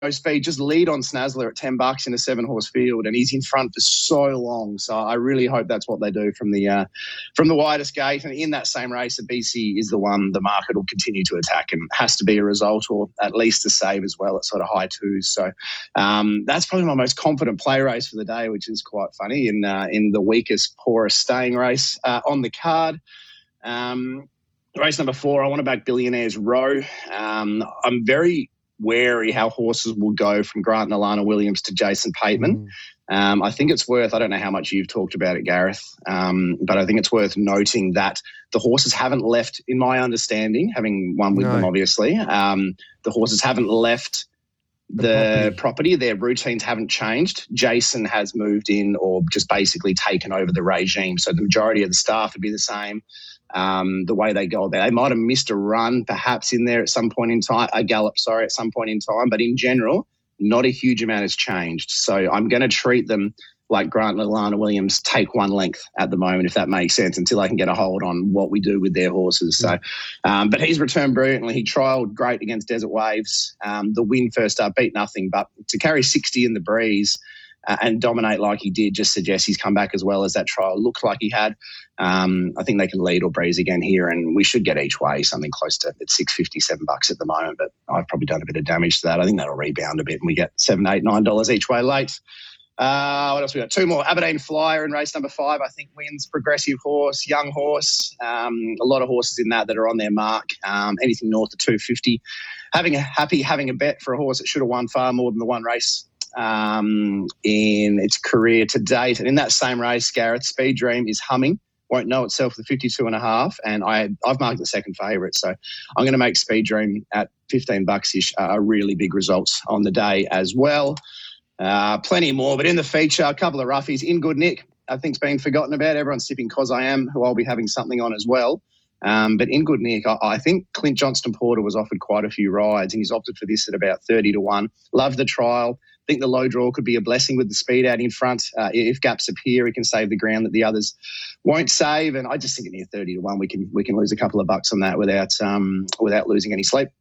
speed, just lead on Snazzler at $10 in a 7-horse field, and he's in front for so long. So I really hope that's what they do from the widest gate. And in that same race, the BC is the one the market will continue to attack, and has to be a result or at least a save as well at sort of high twos. So that's probably my most confident play race for the day, which is quite funny in the weakest, poorest staying race on the card. Race number 4, I want to back Billionaires Row. I'm very wary how horses will go from Grant and Alana Williams to Jason Pateman. I think it's worth, I don't know how much you've talked about it, Gareth, but I think it's worth noting that the horses haven't left, in my understanding, having won with them, obviously, the horses haven't left the property. Their routines haven't changed. Jason has moved in or just basically taken over the regime. So the majority of the staff would be the same. The way they go about it. They might have missed a run perhaps in there at some point in time, a gallop, at some point in time. But in general, not a huge amount has changed. So I'm going to treat them like Grant and Alana Williams take one length at the moment, if that makes sense, until I can get a hold on what we do with their horses. So, but he's returned brilliantly. He trialled great against Desert Waves. The win first up, beat nothing, but to carry 60 in the breeze and dominate like he did just suggests he's come back as well as that trial looked like he had. I think they can lead or breeze again here, and we should get each way something close to $6.57 at the moment, but I've probably done a bit of damage to that. I think that'll rebound a bit and we get $7, $8, $9 each way late. What else we got? 2 more. Aberdeen Flyer in race number 5, I think wins. Progressive horse, young horse. A lot of horses in that are on their mark. Anything north of 250. Having a bet for a horse that should have won far more than the one race in its career to date. And in that same race, Gareth, Speed Dream is humming. Won't know itself with 52.5, and I've marked the second favourite. So I'm going to make Speed Dream at $15-ish a really big results on the day as well. Plenty more, but in the feature, a couple of roughies. In Good Nick, I think's been forgotten about. Everyone's tipping Cos I Am, who I'll be having something on as well. But in Good Nick, I think Clint Johnston Porter was offered quite a few rides, and he's opted for this at about 30-1. Love the trial. I think the low draw could be a blessing with the speed out in front. If gaps appear, he can save the ground that the others won't save. And I just think at near 30-1, we can lose a couple of bucks on that without losing any sleep.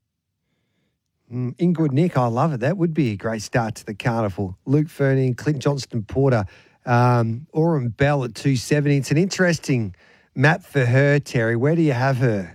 In Good Nick, I love it. That would be a great start to the carnival. Luke Fernie, Clint Johnston Porter, Aurum Bell at 270. It's an interesting map for her, Terry. Where do you have her?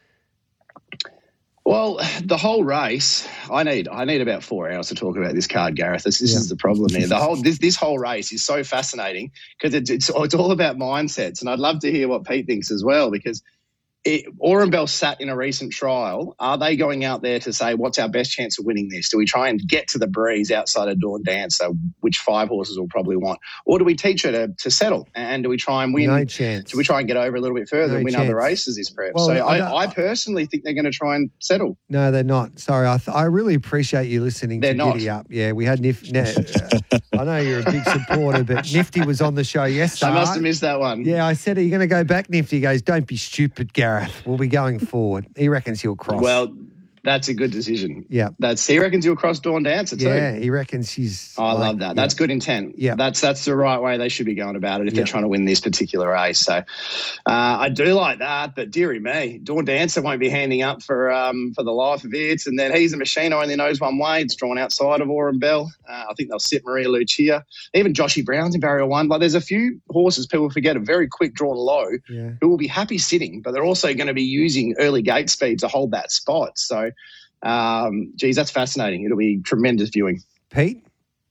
Well, the whole race, I need about 4 hours to talk about this card, Gareth. This is the problem here. This whole race is so fascinating because it's all about mindsets, and I'd love to hear what Pete thinks as well, because Aurum Bell sat in a recent trial. Are they going out there to say, what's our best chance of winning this? Do we try and get to the breeze outside of Dawn Dancer, which 5 horses will probably want? Or do we teach her to settle? And do we try and win? No chance. Do we try and get over a little bit further and win other races this prep? Well, so I personally think they're going to try and settle. No, they're not. Sorry, I really appreciate you listening to Giddy Up. Yeah, we had Nifty. I know you're a big supporter, but Nifty was on the show yesterday. I must have missed that one. Yeah, I said, are you going to go back, Nifty? He goes, don't be stupid, Gareth. We'll be going forward. He reckons he'll cross. Well, that's a good decision. Yeah. He reckons he'll cross Dawn Dancer too. Yeah, he reckons she's... I love that. That's good intent. Yeah. That's the right way they should be going about it if they're trying to win this particular race. So I do like that, but dearie me, Dawn Dancer won't be handing up for the life of it. And then He's a Machine who only knows one way. It's drawn outside of Aurum Bell. I think they'll sit Maria Lucia. Even Joshy Brown's in Barrier 1. Like, there's a few horses people forget are very quick drawn low who will be happy sitting, but they're also going to be using early gate speed to hold that spot. So, that's fascinating. It'll be tremendous viewing. Pete?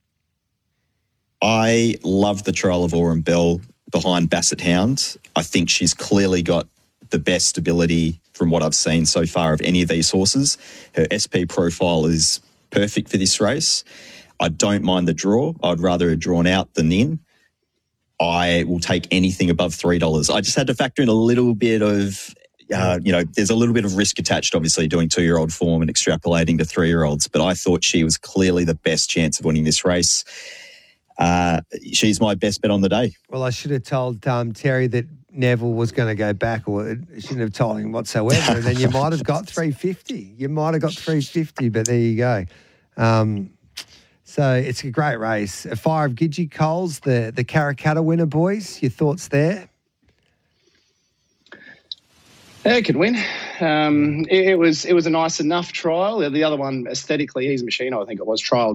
I love the trial of Aurum Bell behind Basset Hound. I think she's clearly got the best ability from what I've seen so far of any of these horses. Her SP profile is perfect for this race. I don't mind the draw. I'd rather have drawn out than in. I will take anything above $3. I just had to factor in a little bit of... there's a little bit of risk attached, obviously, doing 2-year-old form and extrapolating to 3-year-olds, but I thought she was clearly the best chance of winning this race. She's my best bet on the day. Well, I should have told Terry that Neville was going to go back, or I shouldn't have told him whatsoever, and then you might have got 350. You might have got 350, but there you go. So it's a great race. A Fire of Gidgee Coles, the Karrakatta winner, boys. Your thoughts there? Yeah, it could win. It was a nice enough trial. The other one, aesthetically, he's Machino, I think it was, trial